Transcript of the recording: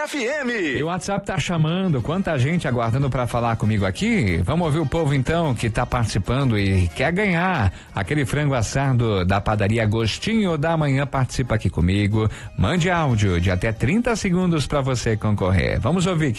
FM. E o WhatsApp tá chamando, quanta gente aguardando para falar comigo aqui. Vamos ouvir o povo então que tá participando e quer ganhar aquele frango assado da padaria Gostinho da Manhã. Participa aqui comigo. Mande áudio de até 30 segundos para você concorrer. Vamos ouvir.